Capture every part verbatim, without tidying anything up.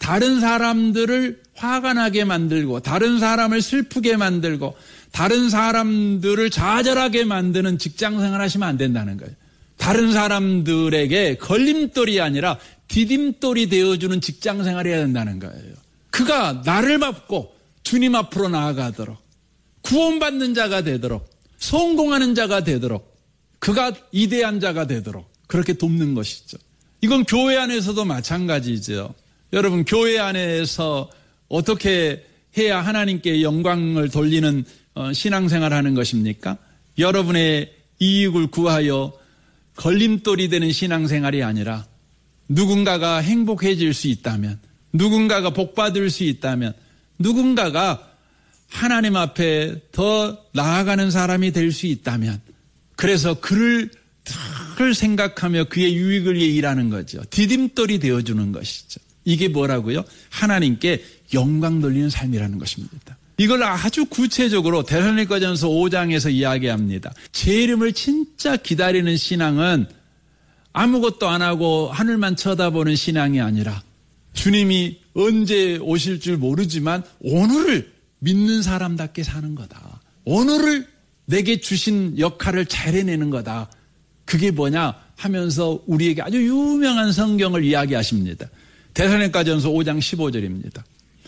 다른 사람들을 화가 나게 만들고 다른 사람을 슬프게 만들고 다른 사람들을 좌절하게 만드는 직장생활 하시면 안 된다는 거예요. 다른 사람들에게 걸림돌이 아니라 디딤돌이 되어주는 직장생활을 해야 된다는 거예요. 그가 나를 밟고 주님 앞으로 나아가도록 구원받는 자가 되도록 성공하는 자가 되도록 그가 위대한 자가 되도록 그렇게 돕는 것이죠. 이건 교회 안에서도 마찬가지죠. 여러분 교회 안에서 어떻게 해야 하나님께 영광을 돌리는 신앙생활하는 것입니까? 여러분의 이익을 구하여 걸림돌이 되는 신앙생활이 아니라 누군가가 행복해질 수 있다면 누군가가 복받을 수 있다면 누군가가 하나님 앞에 더 나아가는 사람이 될 수 있다면 그래서 그를 늘 생각하며 그의 유익을 위해 일하는 거죠. 디딤돌이 되어주는 것이죠. 이게 뭐라고요? 하나님께 영광 돌리는 삶이라는 것입니다. 이걸 아주 구체적으로 데살로니가전서 오 장에서 이야기합니다. 제 이름을 진짜 기다리는 신앙은 아무것도 안 하고 하늘만 쳐다보는 신앙이 아니라 주님이 언제 오실 줄 모르지만 오늘을 믿는 사람답게 사는 거다. 오늘을 내게 주신 역할을 잘 해내는 거다. 그게 뭐냐 하면서 우리에게 아주 유명한 성경을 이야기하십니다. 데살로니가전서 오 장 십오 절입니다.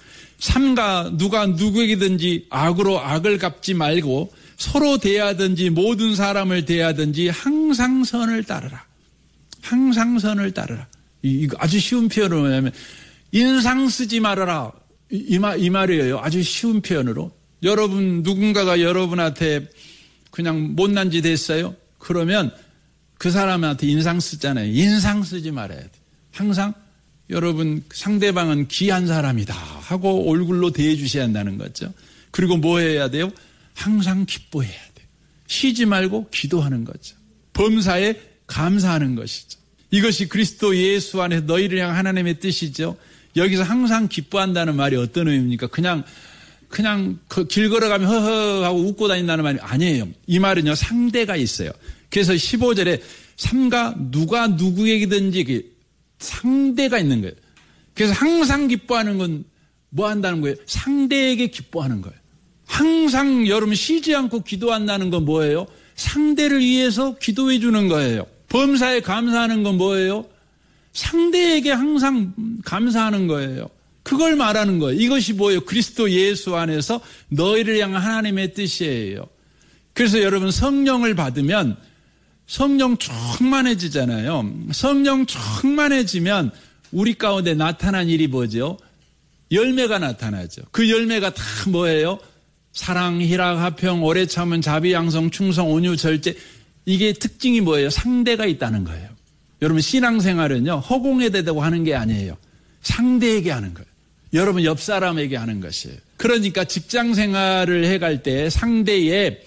삼가 누가 누구에게든지 악으로 악을 갚지 말고 서로 대하든지 모든 사람을 대하든지 항상 선을 따르라. 항상 선을 따르라. 이거 아주 쉬운 표현으로 뭐냐면 인상 쓰지 말아라. 이, 말, 이 말이에요. 아주 쉬운 표현으로. 여러분 누군가가 여러분한테 그냥 못난 짓 했어요. 그러면 그 사람한테 인상 쓰잖아요. 인상 쓰지 말아야 돼. 항상 여러분 상대방은 귀한 사람이다 하고 얼굴로 대해 주셔야 한다는 거죠. 그리고 뭐 해야 돼요? 항상 기뻐해야 돼요. 쉬지 말고 기도하는 거죠. 범사에 감사하는 것이죠. 이것이 그리스도 예수 안에 너희를 향한 하나님의 뜻이죠. 여기서 항상 기뻐한다는 말이 어떤 의미입니까? 그냥 그냥 길 걸어가면 허허 하고 웃고 다닌다는 말이 아니에요. 이 말은요 상대가 있어요. 그래서 십오 절에 삼가 누가 누구에게든지 상대가 있는 거예요. 그래서 항상 기뻐하는 건 뭐 한다는 거예요? 상대에게 기뻐하는 거예요. 항상 여러분 쉬지 않고 기도한다는 건 뭐예요? 상대를 위해서 기도해 주는 거예요. 범사에 감사하는 건 뭐예요? 상대에게 항상 감사하는 거예요. 그걸 말하는 거예요. 이것이 뭐예요? 그리스도 예수 안에서 너희를 향한 하나님의 뜻이에요. 그래서 여러분 성령을 받으면 성령 충만해지잖아요. 성령 충만해지면 우리 가운데 나타난 일이 뭐죠? 열매가 나타나죠. 그 열매가 다 뭐예요? 사랑, 희락, 화평, 오래 참은, 자비, 양성, 충성, 온유, 절제. 이게 특징이 뭐예요? 상대가 있다는 거예요. 여러분 신앙생활은요 허공에 대고 하는 게 아니에요. 상대에게 하는 거예요. 여러분 옆 사람에게 하는 것이에요. 그러니까 직장생활을 해갈 때 상대의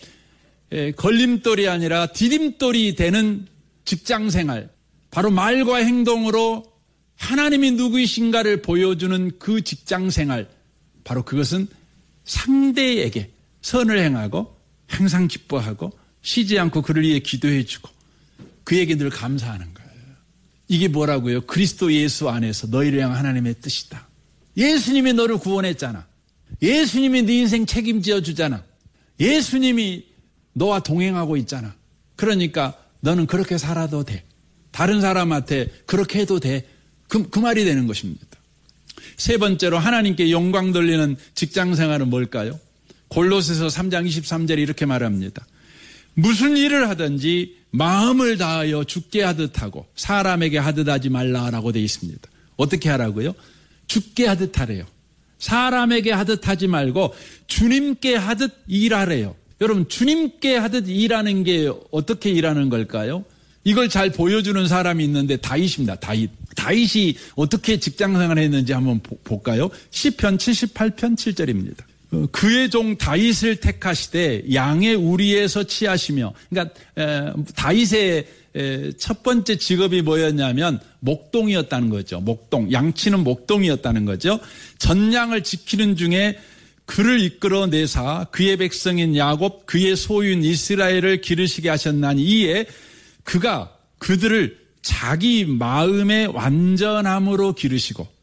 걸림돌이 아니라 디딤돌이 되는 직장생활, 바로 말과 행동으로 하나님이 누구이신가를 보여주는 그 직장생활, 바로 그것은 상대에게 선을 행하고 항상 기뻐하고 쉬지 않고 그를 위해 기도해주고 그에게 늘 감사하는 거예요. 이게 뭐라고요? 그리스도 예수 안에서 너희를 향한 하나님의 뜻이다. 예수님이 너를 구원했잖아. 예수님이 네 인생 책임져 주잖아. 예수님이 너와 동행하고 있잖아. 그러니까 너는 그렇게 살아도 돼. 다른 사람한테 그렇게 해도 돼. 그, 그 말이 되는 것입니다. 세 번째로 하나님께 영광 돌리는 직장생활은 뭘까요? 골로새서 삼 장 이십삼 절에 이렇게 말합니다. 무슨 일을 하든지 마음을 다하여 주께 하듯 하고 사람에게 하듯 하지 말라라고 되어 있습니다. 어떻게 하라고요? 주께 하듯 하래요. 사람에게 하듯 하지 말고 주님께 하듯 일하래요. 여러분 주님께 하듯 일하는 게 어떻게 일하는 걸까요? 이걸 잘 보여주는 사람이 있는데 다윗입니다. 다윗. 다윗이 어떻게 직장생활을 했는지 한번 볼까요? 시편 칠십팔 편 칠 절입니다. 그의 종 다윗을 택하시되 양의 우리에서 취하시며, 그러니까 에, 다윗의 에, 첫 번째 직업이 뭐였냐면 목동이었다는 거죠. 목동, 양치는 목동이었다는 거죠. 전양을 지키는 중에 그를 이끌어 내사 그의 백성인 야곱 그의 소유인 이스라엘을 기르시게 하셨나니 이에 그가 그들을 자기 마음의 완전함으로 기르시고